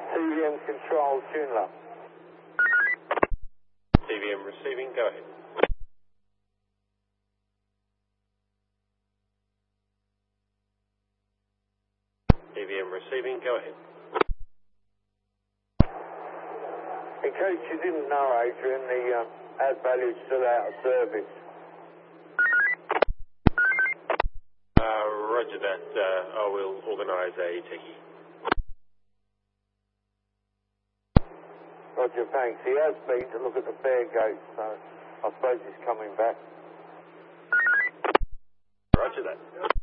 TVM control, Joonla. TVM receiving, go ahead. TVM receiving, go ahead. In case you didn't know, Adrian, the add value is still out of service. Roger that. I will organise a techie. Roger, thanks. He has been to look at the fare gate, so I suppose he's coming back. Roger that.